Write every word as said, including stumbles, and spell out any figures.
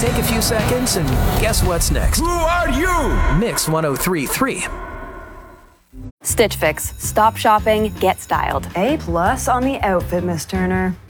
Take a few seconds and guess what's next? Who are you? Mix one oh three point three. Stitch Fix. Stop shopping, get styled. A plus on the outfit, Miss Turner.